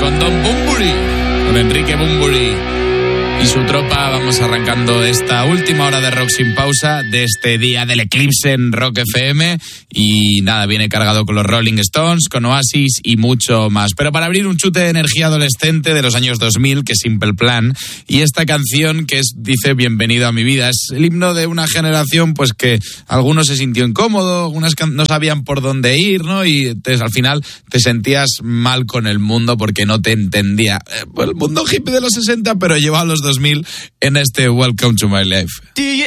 con Don Bunbury, con Enrique Bunbury y su tropa. Vamos arrancando esta última hora de Rock Sin Pausa de este día del eclipse en Rock FM. Y nada, viene cargado con los Rolling Stones, con Oasis y mucho más. Pero para abrir, un chute de energía adolescente de los años 2000, que es Simple Plan. Y esta canción que dice Bienvenido a mi vida. Es el himno de una generación pues que algunos se sintió incómodo, algunas no sabían por dónde ir, ¿no? Y al final te sentías mal con el mundo porque no te entendía. El mundo hippie de los 60, pero llevaba a los 2000 en este Welcome to My Life.